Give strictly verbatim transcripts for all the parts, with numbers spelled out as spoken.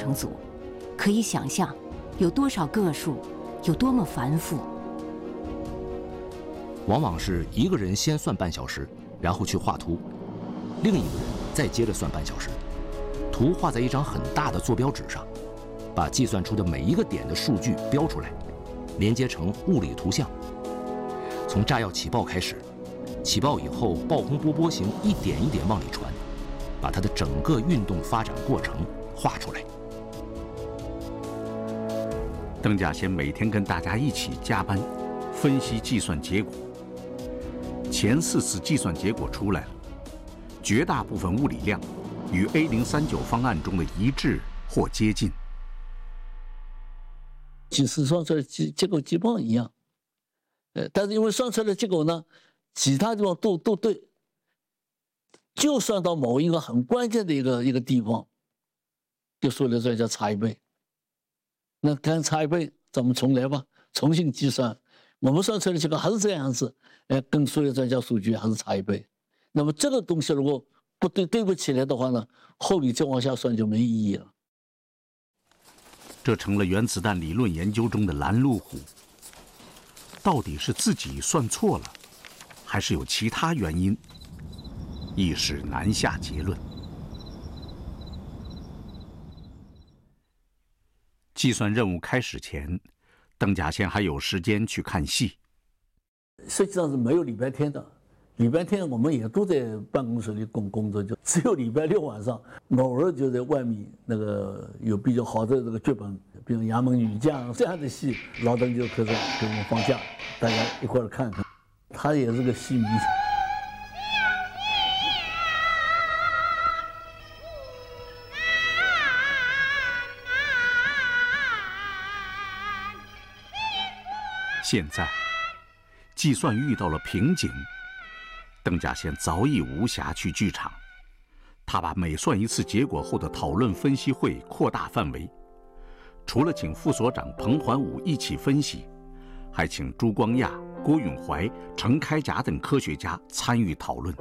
成组，可以想象有多少个数，有多么繁复。 往往是一个人先算半小时，然后去画图，另一个人再接着算半小时，图画在一张很大的坐标纸上，把计算出的每一个点的数据标出来，连接成物理图像。从炸药起爆开始，起爆以后爆轰波波形一点一点往里传，把它的整个运动发展过程画出来。 邓稼先每天跟大家一起加班，分析计算结果。前四次计算结果出来了，绝大部分物理量与 A 零三九方案中的一致或接近。 即使算出来结结果基本上一样，呃，但是因为算出来的结果呢，其他地方都都对，就算到某一个很关键的一个一个地方，就数学专家差一倍。那看差一倍，咱们重来吧，重新计算。我们算出来的结果还是这样子，呃，跟数学专家数据还是差一倍。那么这个东西如果不对对不起来的话呢，后面再往下算就没意义了。 这成了原子弹理论研究中的拦路虎。到底是自己算错了，还是有其他原因？一时难下结论。计算任务开始前，邓稼先还有时间去看戏。 实际上是没有礼拜天的，礼拜天我们也都在办公室里工工作，就只有礼拜六晚上，偶尔就在外面那个有比较好的这个剧本，比如《衙门女将》这样的戏，老邓就可是给我们放假，大家一块儿看看。他也是个戏迷。 现在，计算遇到了瓶颈，邓稼先早已无暇去剧场。他把每算一次结果后的讨论分析会扩大范围，除了请副所长彭桓武一起分析，还请朱光亚、郭永怀、程开甲等科学家参与讨论。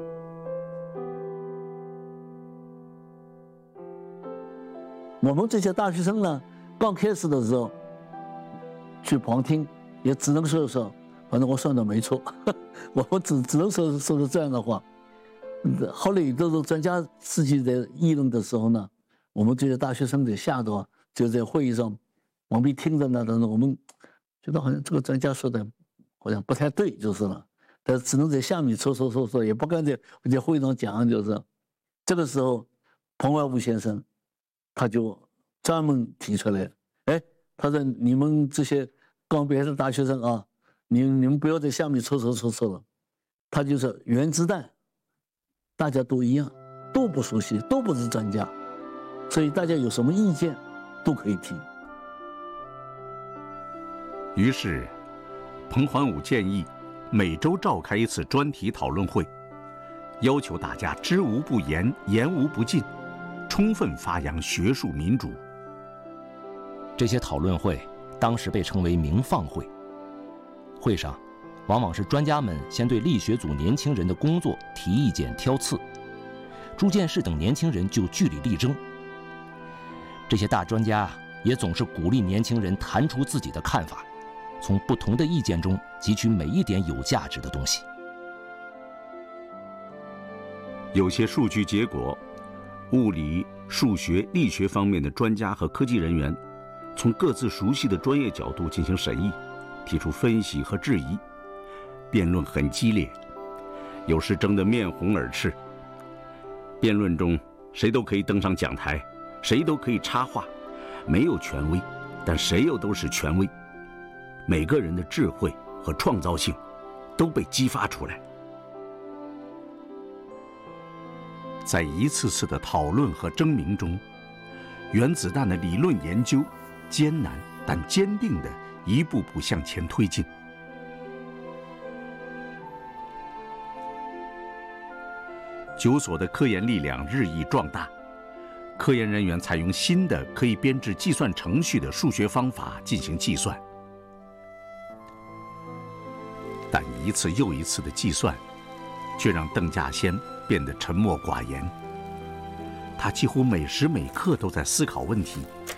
我们这些大学生呢，刚开始的时候去旁听，也只能说说，反正我算的没错，我们只只能说说是这样的话。后来有的时候专家自己在议论的时候呢，我们这些大学生在下头就在会议上旁边听着呢，但是我们觉得好像这个专家说的好像不太对，就是了。但是只能在下面说说说说，也不敢在在会上讲，就是。这个时候，彭怀武先生他就专门提出来，哎，他说你们这些刚毕业的大学生啊，你你们不要在下面戳戳戳戳了。他就说原子弹，大家都一样，都不熟悉，都不是专家，所以大家有什么意见都可以提。 于是，彭桓武建议每周召开一次专题讨论会，要求大家知无不言，言无不尽，充分发扬学术民主。 这些讨论会当时被称为明放会。会上，往往是专家们先对力学组年轻人的工作提意见挑刺，朱见士等年轻人就据理力争。这些大专家也总是鼓励年轻人谈出自己的看法，从不同的意见中汲取每一点有价值的东西。 有些数据结果，物理、数学、力学方面的专家和科技人员从各自熟悉的专业角度进行审议，提出分析和质疑，辩论很激烈，有时争得面红耳赤。辩论中，谁都可以登上讲台，谁都可以插话，没有权威，但谁又都是权威。每个人的智慧和创造性都被激发出来。在一次次的讨论和争鸣中，原子弹的理论研究艰难但坚定地一步步向前推进。九所的科研力量日益壮大，科研人员采用新的可以编制计算程序的数学方法进行计算。但一次又一次的计算，却让邓稼先变得沉默寡言。他几乎每时每刻都在思考问题，